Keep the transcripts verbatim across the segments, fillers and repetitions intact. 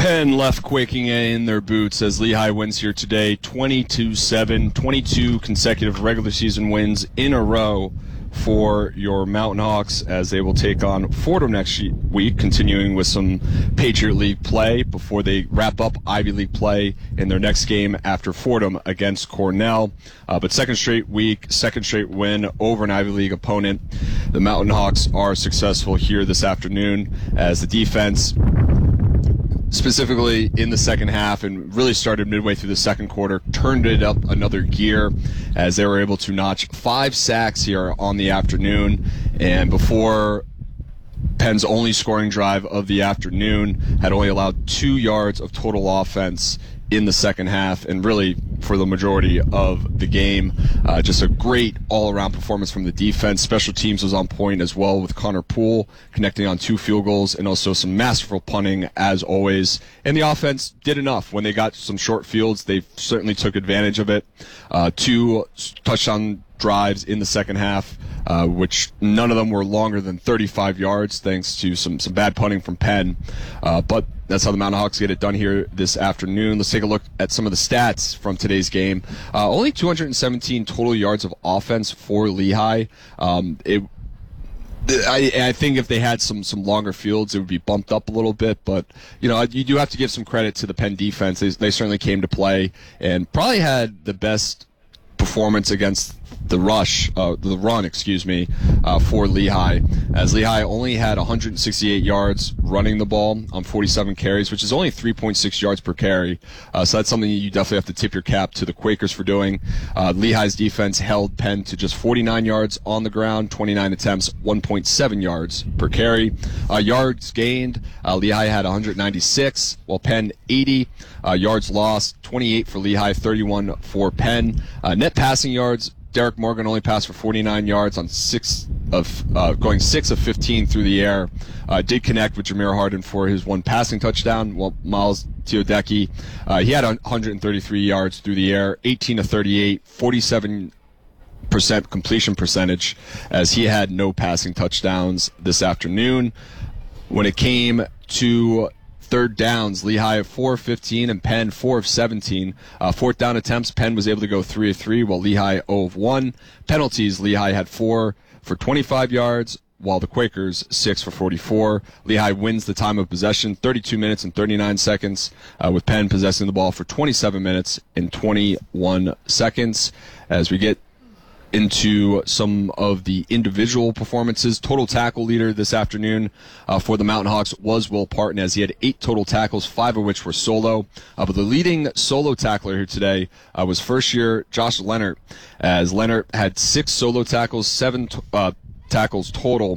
Penn left quaking in their boots as Lehigh wins here today, twenty-two seven, twenty-two consecutive regular season wins in a row for your Mountain Hawks as they will take on Fordham next week, continuing with some Patriot League play before they wrap up Ivy League play in their next game after Fordham against Cornell. Uh, but second straight week, second straight win over an Ivy League opponent. The Mountain Hawks are successful here this afternoon as the defense, specifically in the second half and really started midway through the second quarter, turned it up another gear as they were able to notch five sacks here on the afternoon. And before Penn's only scoring drive of the afternoon had only allowed two yards of total offense in the second half, and really for the majority of the game. Uh, just a great all-around performance from the defense. Special teams was on point as well, with Connor Poole connecting on two field goals, and also some masterful punting as always. And the offense did enough. When they got some short fields, they certainly took advantage of it. Uh, two touchdown drives in the second half, uh, which none of them were longer than thirty-five yards, thanks to some, some bad punting from Penn. Uh, but that's how the Mountain Hawks get it done here this afternoon. Let's take a look at some of the stats from today's game. Uh, only two hundred seventeen total yards of offense for Lehigh. Um, it I, I think if they had some, some longer fields, it would be bumped up a little bit. But, you know, you do have to give some credit to the Penn defense. They, they certainly came to play and probably had the best performance against the rush, uh, the run, excuse me, uh, for Lehigh, as Lehigh only had one hundred sixty-eight yards running the ball on forty-seven carries, which is only three point six yards per carry. Uh, so that's something you definitely have to tip your cap to the Quakers for doing. Uh, Lehigh's defense held Penn to just forty-nine yards on the ground, twenty-nine attempts, one point seven yards per carry. Uh, yards gained, uh, Lehigh had one hundred ninety-six, while Penn eighty. Uh, yards lost, twenty-eight for Lehigh, thirty-one for Penn. Uh, net passing yards, Derek Morgan only passed for forty-nine yards on six of uh, going six of fifteen through the air. Uh, did connect with Jameer Harden for his one passing touchdown, while Miles Teodecki, uh, he had one hundred thirty-three yards through the air, eighteen of thirty-eight, forty-seven percent completion percentage, as he had no passing touchdowns this afternoon. When it came to third downs, Lehigh four of fifteen and Penn four of seventeen. Uh, fourth down attempts, Penn was able to go three of three, while Lehigh zero of one. Penalties, Lehigh had four for twenty-five yards, while the Quakers six for forty-four. Lehigh wins the time of possession, thirty-two minutes and thirty-nine seconds, uh, with Penn possessing the ball for twenty-seven minutes and twenty-one seconds. As we get into some of the individual performances, total tackle leader this afternoon uh, for the Mountain Hawks was Will Parton, as he had eight total tackles, five of which were solo. Uh, but the leading solo tackler here today uh, was first-year Josh Leonard, as Leonard had six solo tackles, seven t- uh, tackles total,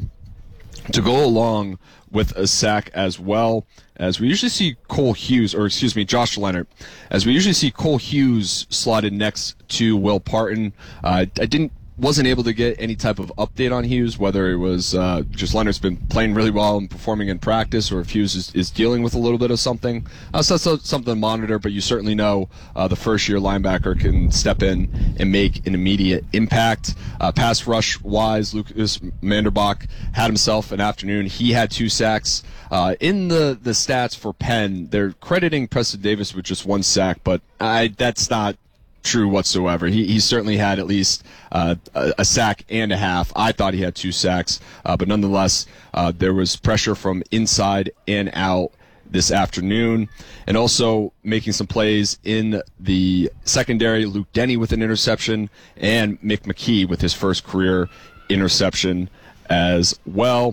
to go along with a sack as well, as we usually see Cole Hughes, or excuse me, Josh Leonard, as we usually see Cole Hughes slotted next to Will Parton. Uh, I didn't, wasn't able to get any type of update on Hughes, whether it was uh, just Leonard's been playing really well and performing in practice, or if Hughes is, is dealing with a little bit of something. Uh, so that's something to monitor, but you certainly know uh, the first-year linebacker can step in and make an immediate impact. Uh, pass rush-wise, Lucas Manderbach had himself an afternoon. He had two sacks. Uh, in the, the stats for Penn, they're crediting Preston Davis with just one sack, but I, that's not true whatsoever. He, he certainly had at least uh, a, a sack and a half. I thought he had two sacks, uh, but nonetheless, uh, there was pressure from inside and out this afternoon, and also making some plays in the secondary. Luke Denny with an interception, and Mick McKee with his first career interception as well.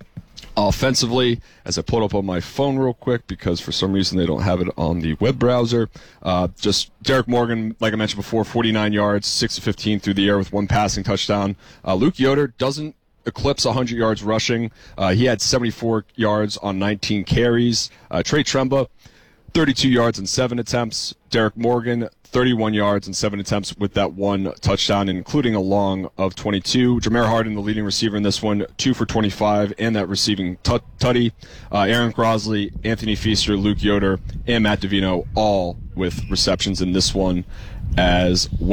Offensively, as I pull it up on my phone real quick, because for some reason they don't have it on the web browser, uh, just Derek Morgan, like I mentioned before, forty-nine yards, six of fifteen through the air with one passing touchdown. Uh, Luke Yoder doesn't eclipse one hundred yards rushing. Uh, he had seventy-four yards on nineteen carries. Uh, Trey Tremba, thirty-two yards and seven attempts. Derek Morgan, thirty-one yards and seven attempts with that one touchdown, including a long of twenty-two. Jameer Harden, the leading receiver in this one, two for twenty-five, and that receiving tut- tutty. Uh, Aaron Crosley, Anthony Feaster, Luke Yoder, and Matt Davino, all with receptions in this one as well.